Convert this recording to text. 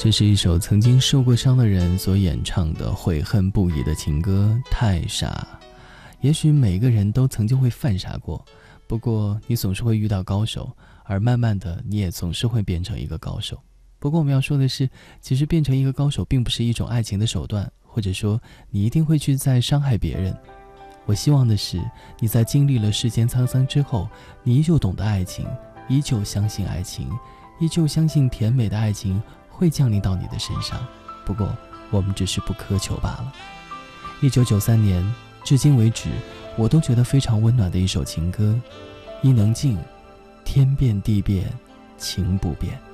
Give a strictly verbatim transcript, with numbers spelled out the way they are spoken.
这是一首曾经受过伤的人所演唱的悔恨不已的情歌，太傻。也许每个人都曾经会犯傻过，不过你总是会遇到高手，而慢慢的你也总是会变成一个高手。不过我们要说的是，其实变成一个高手并不是一种爱情的手段，或者说你一定会去再伤害别人。我希望的是，你在经历了世间沧桑之后，你依旧懂得爱情，依旧相信爱情，依旧相信甜美的爱情会降临到你的身上，不过我们只是不苛求罢了。一九九三年至今为止，我都觉得非常温暖的一首情歌，伊能静，天变地变情不变。